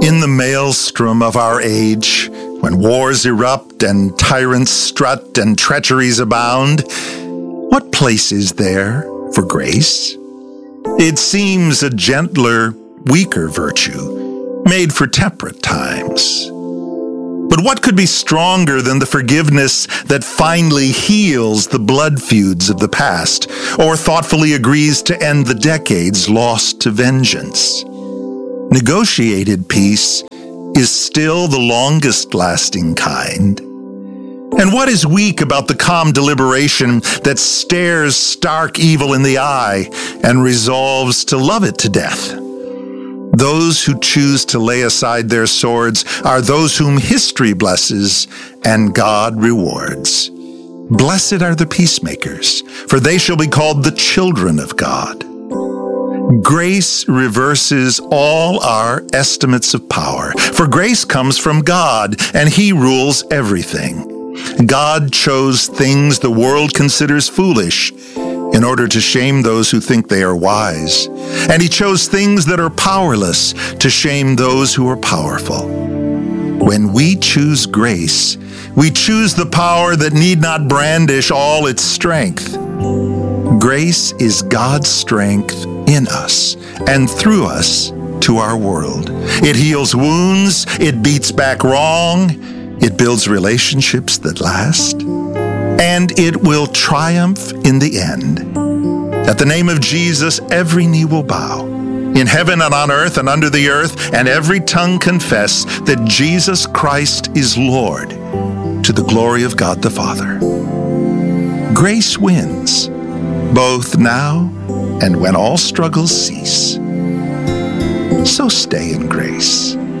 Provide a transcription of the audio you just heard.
In the maelstrom of our age, when wars erupt and tyrants strut and treacheries abound, what place is there for grace? It seems a gentler, weaker virtue, made for temperate times. But what could be stronger than the forgiveness that finally heals the blood feuds of the past, or thoughtfully agrees to end the decades lost to vengeance? Negotiated peace is still the longest-lasting kind. And what is weak about the calm deliberation that stares stark evil in the eye and resolves to love it to death? Those who choose to lay aside their swords are those whom history blesses and God rewards. Blessed are the peacemakers, for they shall be called the children of God. Grace reverses all our estimates of power, for grace comes from God, and He rules everything. God chose things the world considers foolish in order to shame those who think they are wise, and He chose things that are powerless to shame those who are powerful. When we choose grace, we choose the power that need not brandish all its strength. Grace is God's strength in us and through us to our world. It heals wounds, it beats back wrong, it builds relationships that last, and it will triumph in the end. At the name of Jesus, every knee will bow, in heaven and on earth and under the earth, and every tongue confess that Jesus Christ is Lord, to the glory of God the Father. Grace wins, both now and when all struggles cease. So stay in grace.